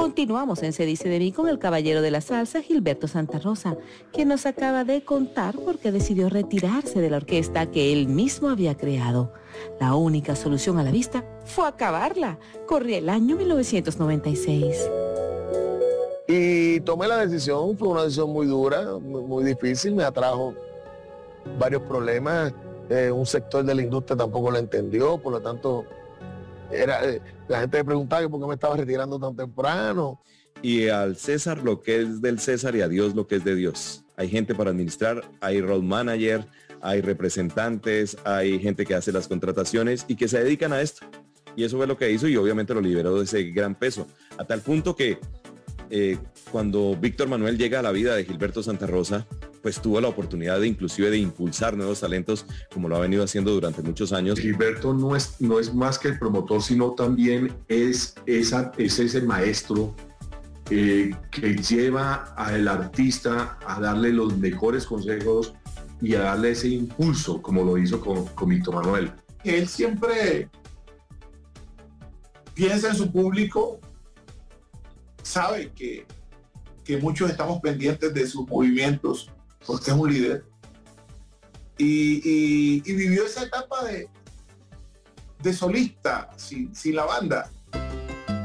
Continuamos en Se dice de mí con el caballero de la salsa, Gilberto Santa Rosa, quien nos acaba de contar por qué decidió retirarse de la orquesta que él mismo había creado. La única solución a la vista fue acabarla. Corría el año 1996. Y tomé la decisión, fue una decisión muy dura, muy difícil, me atrajo varios problemas. Un sector de la industria tampoco lo entendió, por lo tanto, la gente me preguntaba que por qué me estaba retirando tan temprano. Y al César lo que es del César y a Dios lo que es de Dios. Hay gente para administrar, hay road manager, hay representantes, hay gente que hace las contrataciones y que se dedican a esto. Y eso fue lo que hizo y obviamente lo liberó de ese gran peso. A tal punto que cuando Víctor Manuel llega a la vida de Gilberto Santa Rosa, pues tuvo la oportunidad de inclusive de impulsar nuevos talentos como lo ha venido haciendo durante muchos años. Gilberto no es más que el promotor, sino también es ese maestro que lleva al artista a darle los mejores consejos y a darle ese impulso, como lo hizo con Víctor Manuel. Él siempre piensa en su público, sabe que muchos estamos pendientes de sus movimientos, porque es un líder, y vivió esa etapa de solista, sin la banda.